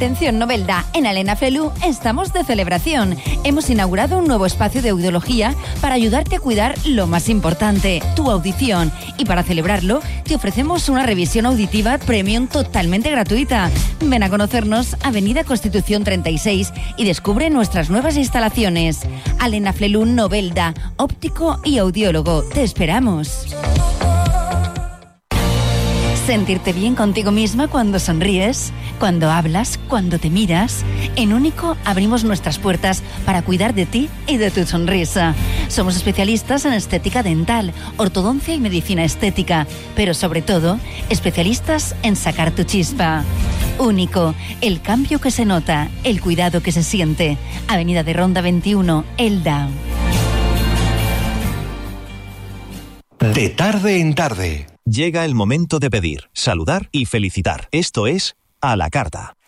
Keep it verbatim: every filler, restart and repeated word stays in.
Atención Novelda, en Alena Flelu estamos de celebración. Hemos inaugurado un nuevo espacio de audiología para ayudarte a cuidar lo más importante, tu audición. Y para celebrarlo, te ofrecemos una revisión auditiva premium totalmente gratuita. Ven a conocernos, Avenida Constitución treinta y seis, y descubre nuestras nuevas instalaciones. Alena Flelu Novelda, óptico y audiólogo. Te esperamos. Sentirte bien contigo misma cuando sonríes, cuando hablas, cuando te miras. En Único abrimos nuestras puertas para cuidar de ti y de tu sonrisa. Somos especialistas en estética dental, ortodoncia y medicina estética, pero sobre todo, especialistas en sacar tu chispa. Único, el cambio que se nota, el cuidado que se siente. Avenida de Ronda veintiuno, Elda. De tarde en tarde. Llega el momento de pedir, saludar y felicitar. Esto es A la Carta.